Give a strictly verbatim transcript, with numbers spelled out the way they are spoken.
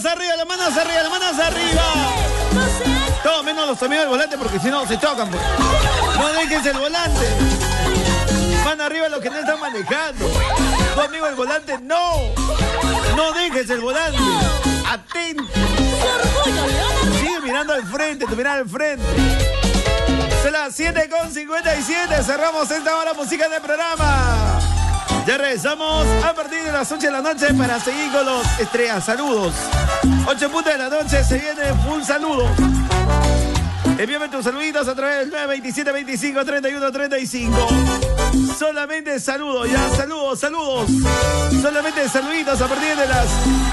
manos arriba, las manos arriba, las manos arriba. Todo menos los amigos del volante porque si no se chocan. Pues. No dejes el volante. Mano arriba los que no están manejando. Tu amigo el volante, no. No dejes el volante. Atento. Sigue mirando al frente, tu mirada al frente. Son las siete con cincuenta y siete. Cerramos esta hora música del programa. Ya regresamos a partir de las ocho de la noche para seguir con los estrellas. Saludos. ocho puntos de la noche se viene un saludo. Envíame tus saluditos a través del nueve veintisiete veinticinco treinta y uno treinta y cinco. Solamente saludos, ya, saludos, saludos. Solamente saluditos a partir de las